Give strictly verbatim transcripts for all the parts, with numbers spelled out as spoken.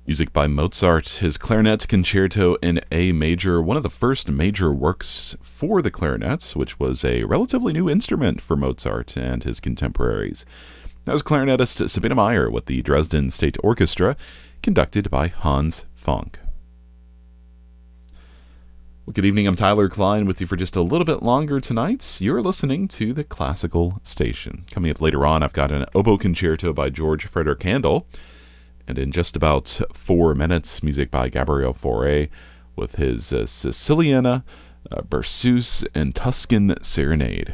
Music by Mozart, his Clarinet Concerto in A major, one of the first major works for the clarinet, which was a relatively new instrument for Mozart and his contemporaries. That was clarinetist Sabine Meyer with the Dresden State Orchestra, conducted by Hans Funk. Well, good evening, I'm Tyler Klein with you for just a little bit longer tonight. You're listening to the Classical Station. Coming up later on, I've got an oboe concerto by George Frederick Handel. And in just about four minutes, music by Gabriel Fauré with his uh, Siciliana, uh, Berceuse, and Tuscan Serenade.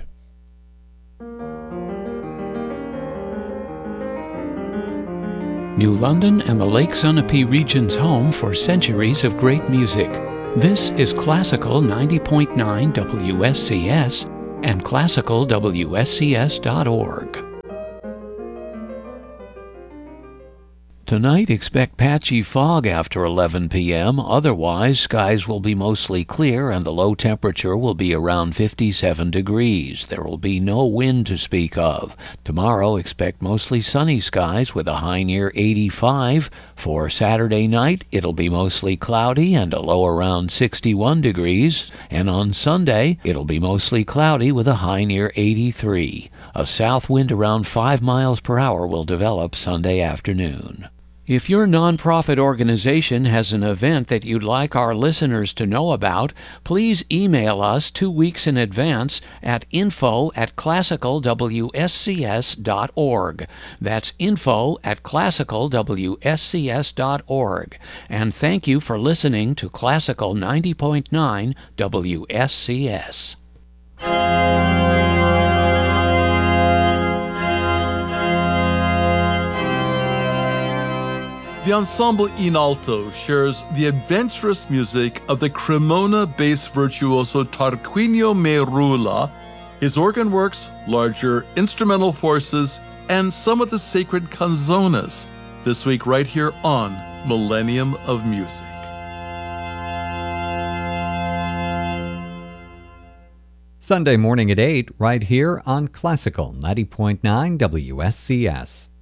New London and the Lake Sunapee region's home for centuries of great music. This is Classical ninety point nine W S C S and classical W S C S dot org. Tonight, expect patchy fog after eleven p.m. Otherwise, skies will be mostly clear and the low temperature will be around fifty-seven degrees. There will be no wind to speak of. Tomorrow, expect mostly sunny skies with a high near eighty-five. For Saturday night, it'll be mostly cloudy and a low around sixty-one degrees. And on Sunday, it'll be mostly cloudy with a high near eighty-three. A south wind around five miles per hour will develop Sunday afternoon. If your nonprofit organization has an event that you'd like our listeners to know about, please email us two weeks in advance at info at classical W S C S dot org. That's info at classical W S C S dot org. And thank you for listening to Classical ninety point nine W S C S. The ensemble in alto shares the adventurous music of the Cremona bass virtuoso Tarquinio Merula, his organ works, larger instrumental forces, and some of the sacred canzonas, this week right here on Millennium of Music. Sunday morning at eight, right here on Classical ninety point nine W S C S.